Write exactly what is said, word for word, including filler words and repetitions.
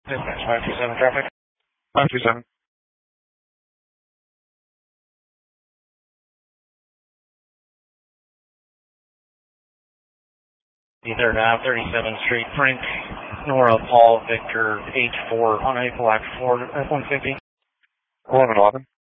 Dispatch five two seven traffic. five two seven. Third Ave, thirty-seventh Street, Frank, Nora, Paul, Victor, H four, on April Act four, F one fifty. eleven eleven.